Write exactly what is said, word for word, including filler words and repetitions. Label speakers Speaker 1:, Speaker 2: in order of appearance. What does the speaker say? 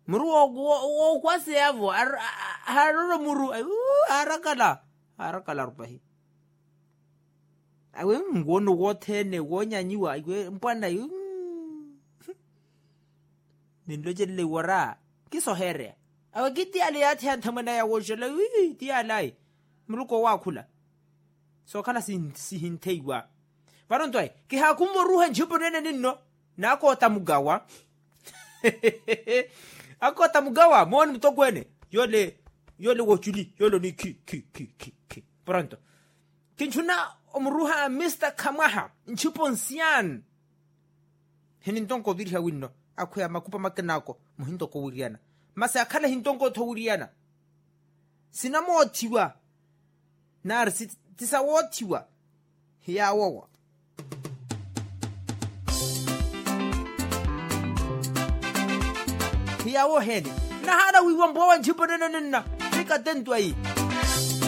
Speaker 1: muru o kwa se yavo ha ro muru arakala arakala rupahi awe ngono wothene wonyanyiwa iwe mpwana yu nindoje le wara kisohere awe giti ale yathi anthamana ya wojela wi ti alai muluko wakhula so kana sin sihinteiwa varontoi ki hakumoruha njiponene ninno nakota mugawa akota mugawa mon mtokwene yole yole wochuli yolo ni ki ki ki ki ki pronto kinchuna omruha mister Kamaha nchiponsian hinintonko dirha winno akuya makupa makenako muhindo ko wiriana masa akala hintonko to wiriana sinamotiwa narsi tisawotiwa hiyawo hiyawo hene na hada wiwambo wanchiponene nina nika tentwa hii